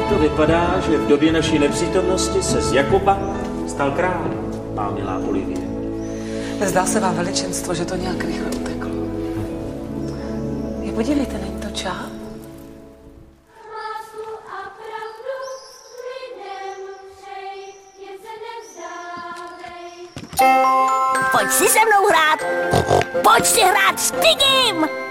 to vypadá, že v době naší nepřítomnosti se z Jakoba stal král, má milá Olivie. Zdá se vám, veličenstvo, že to nějak rychle uteklo. Podívejte, není to čáp? Pojď si se mnou hrát! Pojď si hrát s Pigim!